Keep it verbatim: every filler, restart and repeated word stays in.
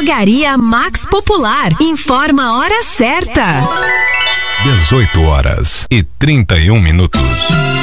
Drogaria Max Popular. Informa a hora certa. dezoito horas e trinta e um minutos.